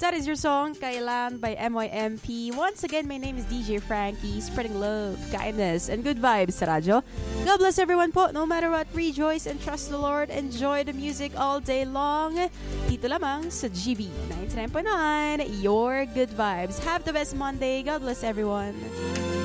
That is your song, Kailan by MYMP. Once again, my name is DJ Frankie, spreading love, kindness, and good vibes sa radyo. God bless everyone po. No matter what, rejoice and trust the Lord. Enjoy the music all day long. Dito lamang sa GB 99.9, your good vibes. Have the best Monday. God bless everyone.